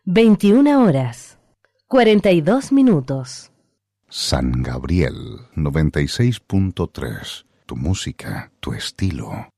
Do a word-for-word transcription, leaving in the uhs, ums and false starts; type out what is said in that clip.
veintiuna horas, cuarenta y dos minutos. San Gabriel noventa y seis punto tres. Tu música, tu estilo.